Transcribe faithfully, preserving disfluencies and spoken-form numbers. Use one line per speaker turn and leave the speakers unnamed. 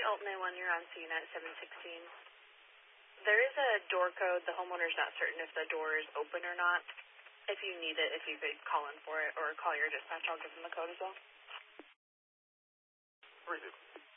Altman one, you're on C net seven sixteen. There is a door code. The homeowner's not certain if the door is open or not. If you need it, if you could call in for it or call your dispatch, I'll give them the code as well.
Three two.